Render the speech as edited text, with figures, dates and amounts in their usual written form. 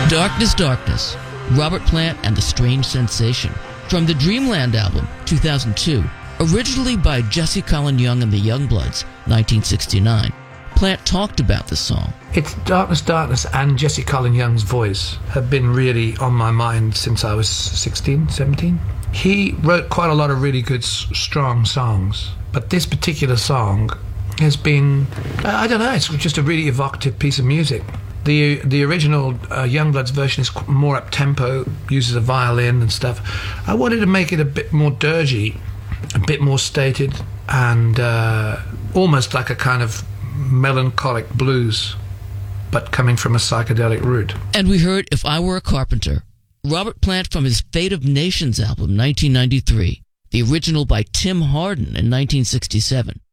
Darkness, Darkness, Robert Plant and the Strange Sensation, from the Dreamland album, 2002, originally by Jesse Colin Young and the Youngbloods, 1969. Plant talked about the song. It's Darkness, Darkness and Jesse Colin Young's voice have been really on my mind since I was 16, 17. He wrote quite a lot of really good, strong songs, but this particular song has been, I don't know, it's just a really evocative piece of music. The original Youngbloods version is more up-tempo, uses a violin and stuff. I wanted to make it a bit more dirgy, a bit more stated, and almost like a kind of melancholic blues, but coming from a psychedelic root. And we heard If I Were a Carpenter, Robert Plant from his Fate of Nations album, 1993, the original by Tim Hardin in 1967.